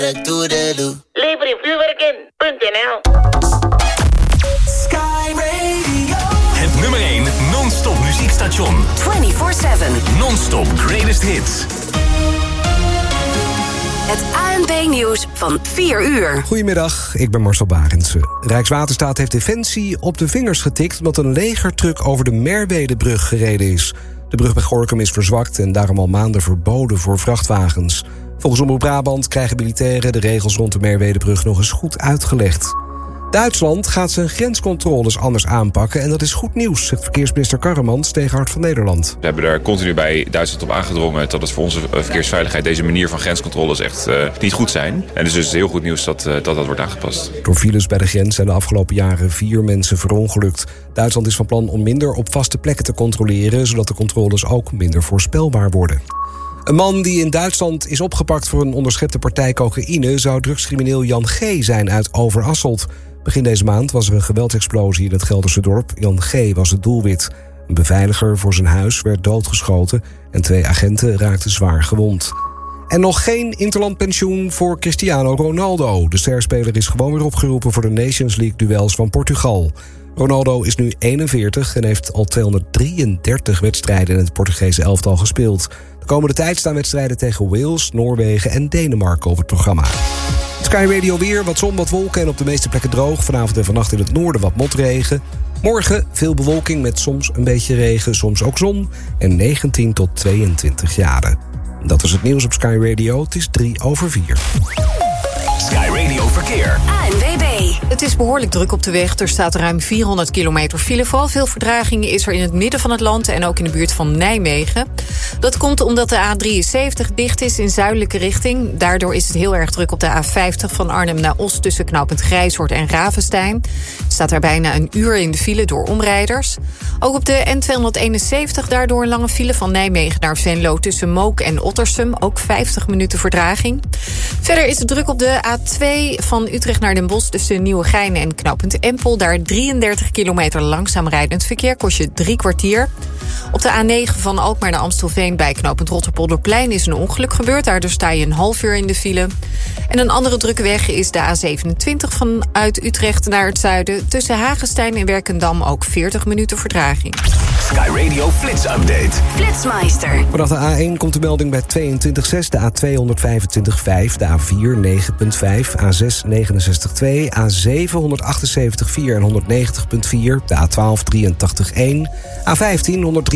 Lever-in-vuurwerken.nl. Sky Radio. Het nummer 1 non-stop muziekstation. 24/7. Non-stop greatest hits. Het ANP-nieuws van 4 uur. Goedemiddag, ik ben Marcel Barendse. Rijkswaterstaat heeft Defensie op de vingers getikt omdat een legertruck over de Merwedebrug gereden is. De brug bij Gorinchem is verzwakt en daarom al maanden verboden voor vrachtwagens. Volgens Omroep Brabant krijgen militairen de regels rond de Merwedebrug nog eens goed uitgelegd. Duitsland gaat zijn grenscontroles anders aanpakken en dat is goed nieuws, zegt verkeersminister Karremans tegen Hart van Nederland. We hebben daar continu bij Duitsland op aangedrongen dat het voor onze verkeersveiligheid deze manier van grenscontroles echt niet goed zijn. En dus is het heel goed nieuws dat wordt aangepast. Door files bij de grens zijn de afgelopen jaren 4 mensen verongelukt. Duitsland is van plan om minder op vaste plekken te controleren, zodat de controles ook minder voorspelbaar worden. Een man die in Duitsland is opgepakt voor een onderschepte partij cocaïne zou drugscrimineel Jan G. zijn uit Overasselt. Begin deze maand was er een geweldsexplosie in het Gelderse dorp. Jan G. was het doelwit. Een beveiliger voor zijn huis werd doodgeschoten en 2 agenten raakten zwaar gewond. En nog geen interlandpensioen voor Cristiano Ronaldo. De sterspeler is gewoon weer opgeroepen voor de Nations League-duels van Portugal. Ronaldo is nu 41 en heeft al 233 wedstrijden in het Portugese elftal gespeeld. De komende tijd staan wedstrijden tegen Wales, Noorwegen en Denemarken op het programma. Sky Radio weer, wat zon, wat wolken en op de meeste plekken droog. Vanavond en vannacht in het noorden wat motregen. Morgen veel bewolking met soms een beetje regen, soms ook zon. En 19 tot 22 graden. Dat is het nieuws op Sky Radio. Het is 3:04. Sky Radio Verkeer. ANWB. Het is behoorlijk druk op de weg. Er staat ruim 400 kilometer file. Vooral veel vertraging is er in het midden van het land en ook in de buurt van Nijmegen. Dat komt omdat de A73 dicht is in zuidelijke richting. Daardoor is het heel erg druk op de A50 van Arnhem naar Os tussen knooppunt Grijshoort en Ravenstein. Staat er bijna een uur in de file door omrijders. Ook op de N271 daardoor een lange file van Nijmegen naar Venlo tussen Mook en Ottersum. Ook 50 minuten vertraging. Verder is het druk op de A2 van Utrecht naar Den Bosch tussen Nieuwegein en knooppunt Empel. Daar 33 kilometer langzaam rijdend verkeer, kost je 3 kwartier. Op de A9 van Alkmaar naar Amstelveen bij knooppunt Rotterpolderplein is een ongeluk gebeurd. Daardoor sta je een half uur in de file. En een andere drukke weg is de A27 vanuit Utrecht naar het zuiden. Tussen Hagestein en Werkendam ook 40 minuten vertraging. Sky Radio Flits Update. Flitsmeister. Vanaf de A1 komt de melding bij 22,6, de A2 125,5, de A4 9,5, A6 69,2, A7 178,4 en 190,4, de A12 83,1, A15